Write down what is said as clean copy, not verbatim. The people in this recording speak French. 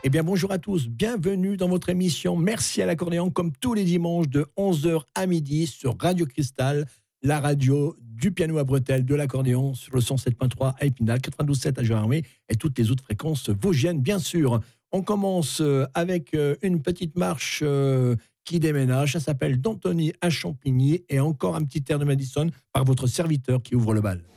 Eh bien, bonjour à tous, bienvenue dans votre émission Merci à l'accordéon, comme tous les dimanches de 11 h à midi sur Radio Cristal, la radio du piano à bretelles, de l'accordéon sur le 107.3 à Épinal, 92.7 à Gérardmer et toutes les autres fréquences vosgiennes, bien sûr. On commence avec une petite marche qui déménage, ça s'appelle d'Antony à Champigny et encore un petit air de Madison par votre serviteur qui ouvre le bal.